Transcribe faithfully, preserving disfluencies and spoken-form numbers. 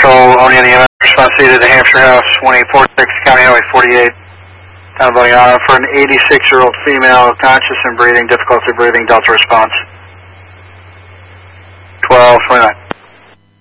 Control, O'Neill E M S, response to the Hampshire House, one eight four six, County Highway forty-eight. Town Building Island for an eighty-six-year-old female, conscious and breathing, difficulty breathing, Delta response. twelve twenty-nine.